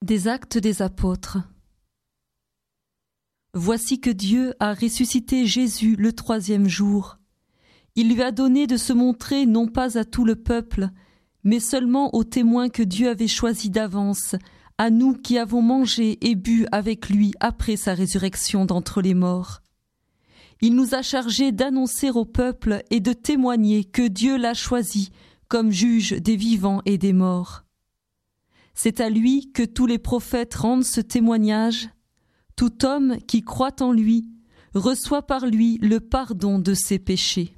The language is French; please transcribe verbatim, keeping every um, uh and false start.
Des Actes des Apôtres. Voici que Dieu a ressuscité Jésus le troisième jour. Il lui a donné de se montrer non pas à tout le peuple, mais seulement aux témoins que Dieu avait choisis d'avance, à nous qui avons mangé et bu avec lui après sa résurrection d'entre les morts. Il nous a chargés d'annoncer au peuple et de témoigner que Dieu l'a choisi comme juge des vivants et des morts. C'est à lui que tous les prophètes rendent ce témoignage. Tout homme qui croit en lui reçoit par lui le pardon de ses péchés.